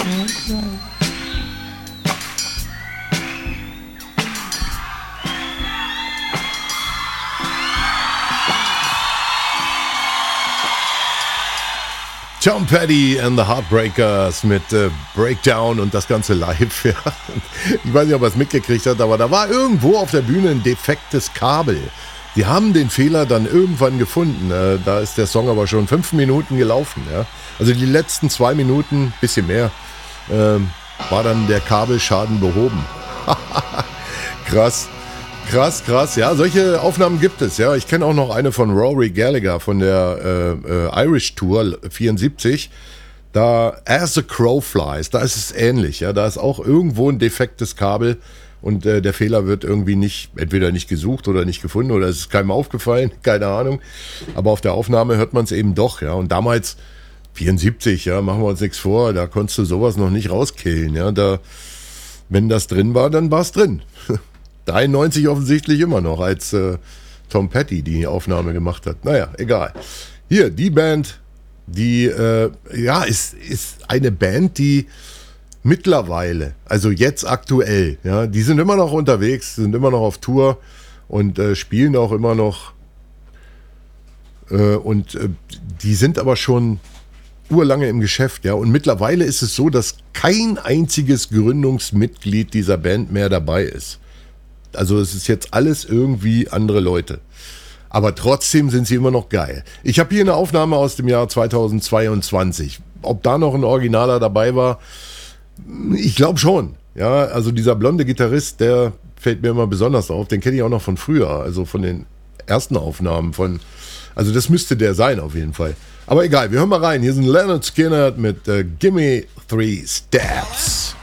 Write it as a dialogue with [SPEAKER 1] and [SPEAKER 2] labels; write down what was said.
[SPEAKER 1] Tom Petty and the Heartbreakers mit Breakdown und das Ganze live. Ja. Ich weiß nicht, ob er es mitgekriegt hat, aber da war irgendwo auf der Bühne ein defektes Kabel. Die haben den Fehler dann irgendwann gefunden. Da ist der Song aber schon 5 Minuten gelaufen. Ja. Also die letzten 2 Minuten, bisschen mehr, war dann der Kabelschaden behoben. Krass. Krass. Ja, solche Aufnahmen gibt es. Ja, ich kenne auch noch eine von Rory Gallagher von der Irish Tour 74. Da As the Crow Flies, da ist es ähnlich. Ja, da ist auch irgendwo ein defektes Kabel und der Fehler wird irgendwie entweder nicht gesucht oder nicht gefunden oder es ist keinem aufgefallen, keine Ahnung. Aber auf der Aufnahme hört man es eben doch. Ja, und damals 74, ja, machen wir uns nichts vor, da konntest du sowas noch nicht rauskillen. Ja, wenn das drin war, dann war es drin. 93 offensichtlich immer noch, als Tom Petty die Aufnahme gemacht hat. Naja, egal. Hier, die Band, die ist eine Band, die mittlerweile, also jetzt aktuell, ja, die sind immer noch unterwegs, sind immer noch auf Tour und spielen auch immer noch. Die sind aber schon urlange im Geschäft, ja. Und mittlerweile ist es so, dass kein einziges Gründungsmitglied dieser Band mehr dabei ist. Also es ist jetzt alles irgendwie andere Leute. Aber trotzdem sind sie immer noch geil. Ich habe hier eine Aufnahme aus dem Jahr 2022. Ob da noch ein Originaler dabei war, ich glaube schon. Ja, also dieser blonde Gitarrist, der fällt mir immer besonders auf. Den kenne ich auch noch von früher, also von den ersten Aufnahmen also das müsste der sein auf jeden Fall. Aber egal, wir hören mal rein. Hier sind Lynyrd Skynyrd mit Gimme 3 Steps.